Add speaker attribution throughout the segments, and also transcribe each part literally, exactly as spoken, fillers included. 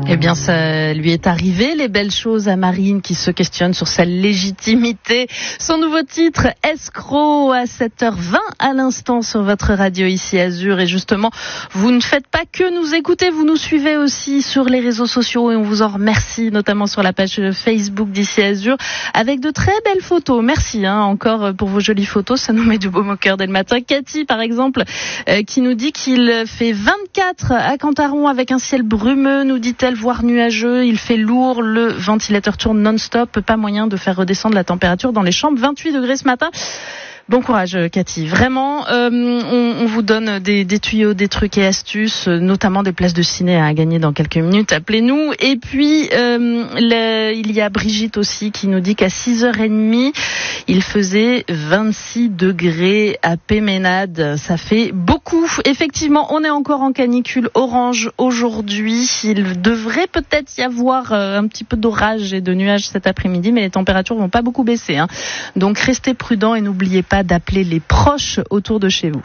Speaker 1: Eh bien, ça lui est arrivé, les belles choses à Marine qui se questionne sur sa légitimité. Son nouveau titre, Escroc, à sept heures vingt à l'instant sur votre radio ici Azur. Et justement, vous ne faites pas que nous écouter, vous nous suivez aussi sur les réseaux sociaux et on vous en remercie, notamment sur la page Facebook d'ici Azur, avec de très belles photos. Merci hein, encore pour vos jolies photos, ça nous met du baume au cœur dès le matin. Cathy, par exemple, euh, qui nous dit qu'il fait vingt-quatre à Cantaron avec un ciel brumeux, nous dit-elle, voire nuageux. Il fait lourd, le ventilateur tourne non-stop, pas moyen de faire redescendre la température dans les chambres. vingt-huit degrés ce matin. Bon courage Cathy, vraiment euh, on, on vous donne des, des tuyaux, des trucs et astuces, notamment des places de ciné à gagner dans quelques minutes, appelez-nous. Et puis euh, le, il y a Brigitte aussi qui nous dit qu'à six heures trente il faisait vingt-six degrés à Péménade, ça fait beaucoup. Effectivement, on est encore en canicule orange aujourd'hui, il devrait peut-être y avoir euh, un petit peu d'orage et de nuages cet après-midi, mais les températures vont pas beaucoup baisser hein. Donc restez prudents et n'oubliez pas d'appeler les proches autour de chez vous.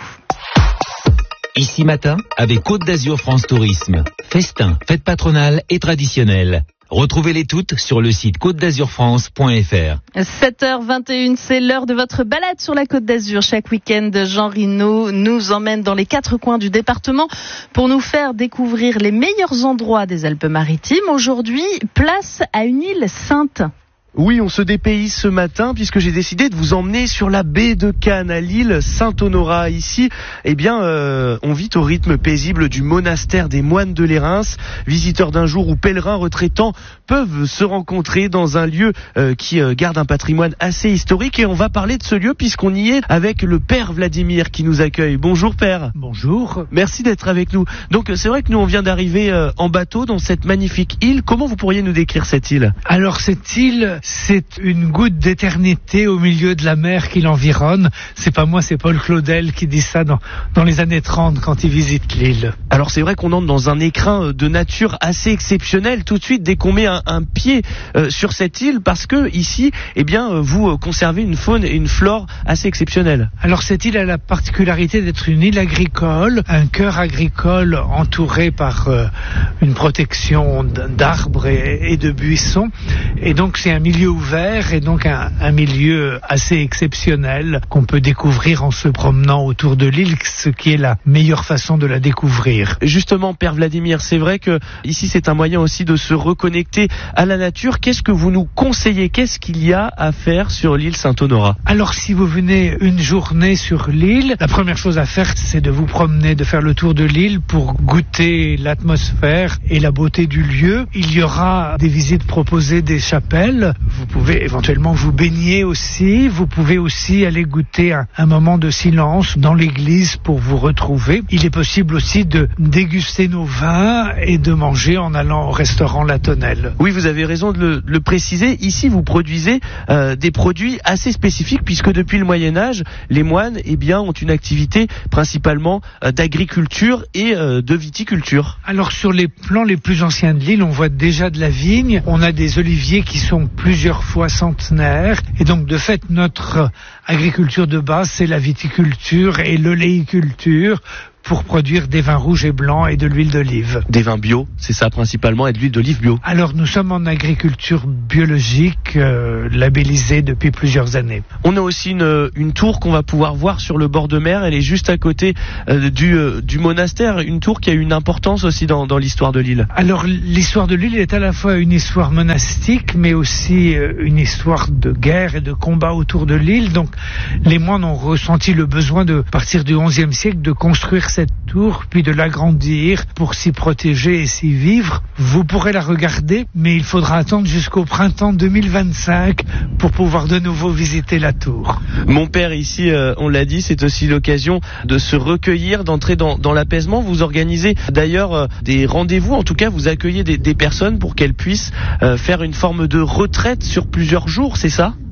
Speaker 2: Ici matin, avec Côte d'Azur France Tourisme. Festin, fête patronale et traditionnelle. Retrouvez-les toutes sur le site côte d'azur france point f r.
Speaker 1: sept heures vingt et une, c'est l'heure de votre balade sur la Côte d'Azur. Chaque week-end, Jean Rino nous emmène dans les quatre coins du département pour nous faire découvrir les meilleurs endroits des Alpes-Maritimes. Aujourd'hui, place à une île sainte.
Speaker 3: Oui, on se dépayse ce matin puisque j'ai décidé de vous emmener sur la baie de Cannes, à l'île Saint-Honorat. Ici, eh bien, euh, on vit au rythme paisible du monastère des moines de Lérins. Visiteurs d'un jour ou pèlerins retraitants peuvent se rencontrer dans un lieu euh, qui euh, garde un patrimoine assez historique. Et on va parler de ce lieu puisqu'on y est avec le père Vladimir qui nous accueille. Bonjour père.
Speaker 4: Bonjour.
Speaker 3: Merci d'être avec nous. Donc c'est vrai que nous on vient d'arriver euh, en bateau dans cette magnifique île. Comment vous pourriez nous décrire cette île ?
Speaker 4: Alors cette île, c'est une goutte d'éternité au milieu de la mer qui l'environne. C'est pas moi, c'est Paul Claudel qui dit ça dans, dans les années trente quand il visite l'île.
Speaker 3: Alors c'est vrai qu'on entre dans un écrin de nature assez exceptionnel tout de suite dès qu'on met un, un pied euh, sur cette île parce que ici, eh bien, vous euh, conservez une faune et une flore assez exceptionnelles.
Speaker 4: Alors cette île a la particularité d'être une île agricole, un cœur agricole entouré par euh, une protection d'arbres et, et de buissons. Et donc c'est un milieu ouvert et donc un, un milieu assez exceptionnel qu'on peut découvrir en se promenant autour de l'île, ce qui est la meilleure façon de la découvrir.
Speaker 3: Justement, père Vladimir, c'est vrai que ici c'est un moyen aussi de se reconnecter à la nature. Qu'est-ce que vous nous conseillez ? Qu'est-ce qu'il y a à faire sur l'île Saint-Honorat ?
Speaker 4: Alors si vous venez une journée sur l'île, la première chose à faire c'est de vous promener, de faire le tour de l'île pour goûter l'atmosphère et la beauté du lieu. Il y aura des visites proposées des chapelles. Vous pouvez éventuellement vous baigner aussi. Vous pouvez aussi aller goûter un, un moment de silence dans l'église pour vous retrouver. Il est possible aussi de déguster nos vins et de manger en allant au restaurant La Tonnelle.
Speaker 3: Oui, vous avez raison de le, de le préciser. Ici, vous produisez euh, des produits assez spécifiques puisque depuis le Moyen-Âge, les moines eh bien, ont une activité principalement euh, d'agriculture et euh, de viticulture.
Speaker 4: Alors sur les plans les plus anciens de l'île, on voit déjà de la vigne. On a des oliviers qui sont plusieurs fois centenaires. Et donc, de fait, notre agriculture de base, c'est la viticulture et l'oléiculture pour produire des vins rouges et blancs et de l'huile d'olive.
Speaker 3: Des vins bio, c'est ça principalement, et de l'huile d'olive bio.
Speaker 4: Alors nous sommes en agriculture biologique, euh, labellisée depuis plusieurs années.
Speaker 3: On a aussi une, une tour qu'on va pouvoir voir sur le bord de mer, elle est juste à côté euh, du, euh, du monastère, une tour qui a une importance aussi dans, dans l'histoire de l'île.
Speaker 4: Alors l'histoire de l'île est à la fois une histoire monastique, mais aussi euh, une histoire de guerre et de combat autour de l'île. Donc les moines ont ressenti le besoin de, à partir du onzième siècle, de construire cette tour, puis de l'agrandir pour s'y protéger et s'y vivre. Vous pourrez la regarder, mais il faudra attendre jusqu'au printemps deux mille vingt-cinq pour pouvoir de nouveau visiter la tour.
Speaker 3: Mon père ici, euh, on l'a dit, c'est aussi l'occasion de se recueillir, d'entrer dans, dans l'apaisement. Vous organisez d'ailleurs euh, des rendez-vous, en tout cas vous accueillez des, des personnes pour qu'elles puissent euh, faire une forme de retraite sur plusieurs jours, c'est ça ?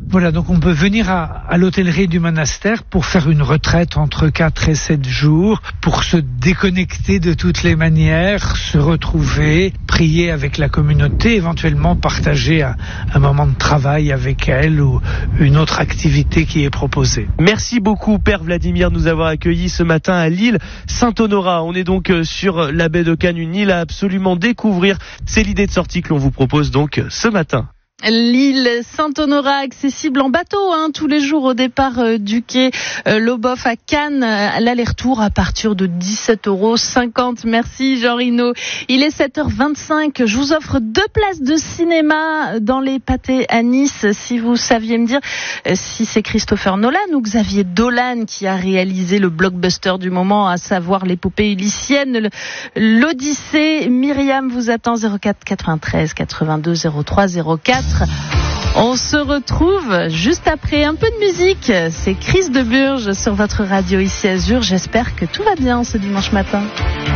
Speaker 4: Voilà, donc on peut venir à, à l'hôtellerie du monastère pour faire une retraite entre quatre et sept jours, pour se déconnecter de toutes les manières, se retrouver, prier avec la communauté, éventuellement partager un, un moment de travail avec elle ou une autre activité qui est proposée.
Speaker 3: Merci beaucoup Père Vladimir de nous avoir accueillis ce matin à l'île Saint-Honorat. On est donc sur la baie de Cannes, une île à absolument découvrir. C'est l'idée de sortie que l'on vous propose donc ce matin.
Speaker 1: L'île Saint-Honorat, accessible en bateau hein, tous les jours au départ euh, du quai euh, Loboff à Cannes, euh, l'aller-retour à partir de dix-sept euros cinquante. Merci Jean Rino. Il est sept heures vingt-cinq. Je vous offre deux places de cinéma dans les pâtés à Nice. Si vous saviez me dire euh, si c'est Christopher Nolan ou Xavier Dolan qui a réalisé le blockbuster du moment, à savoir l'épopée ulyssienne, l'Odyssée. Myriam vous attend zéro quatre quatre-vingt-treize quatre-vingt-deux zéro trois zéro quatre. On se retrouve juste après un peu de musique. C'est Chris de Burgh sur votre radio ici Azur. J'espère que tout va bien ce dimanche matin.